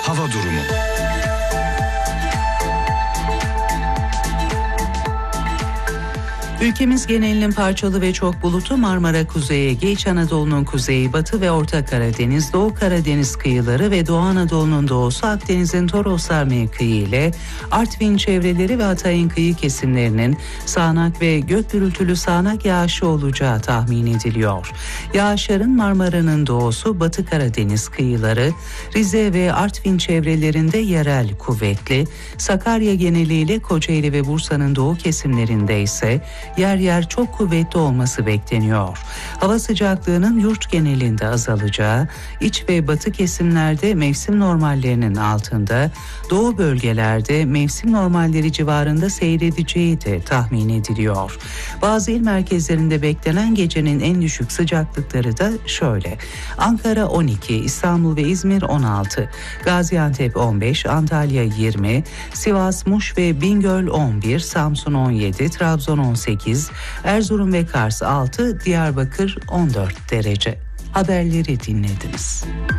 hava durumu. Ülkemiz genelinin parçalı ve çok bulutlu Marmara Kuzey Ege, İç Anadolu'nun kuzeyi, Batı ve Orta Karadeniz, Doğu Karadeniz kıyıları ve Doğu Anadolu'nun doğusu, Akdeniz'in Toroslar mevkii ile Artvin çevreleri ve Hatay'ın kıyı kesimlerinin sağanak ve gök gürültülü sağanak yağışı olacağı tahmin ediliyor. Yağışların Marmara'nın doğusu, Batı Karadeniz kıyıları, Rize ve Artvin çevrelerinde yerel kuvvetli, Sakarya geneliyle Kocaeli ve Bursa'nın doğu kesimlerinde ise yer yer çok kuvvetli olması bekleniyor. Hava sıcaklığının yurt genelinde azalacağı, iç ve batı kesimlerde mevsim normallerinin altında, doğu bölgelerde mevsim normalleri civarında seyredeceği de tahmin ediliyor. Bazı il merkezlerinde beklenen gecenin en düşük sıcaklıkları da şöyle: Ankara 12, İstanbul ve İzmir 16, Gaziantep 15, Antalya 20, Sivas, Muş ve Bingöl 11, Samsun 17, Trabzon 18, Erzurum ve Kars 6, Diyarbakır 14 derece. Haberleri dinlediniz.